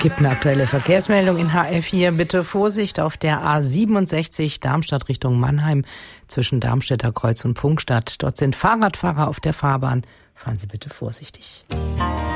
Gibt eine aktuelle Verkehrsmeldung in HR4. Bitte Vorsicht auf der A67 Darmstadt Richtung Mannheim zwischen Darmstädter Kreuz und Pfungstadt. Dort sind Fahrradfahrer auf der Fahrbahn. Fahren Sie bitte vorsichtig.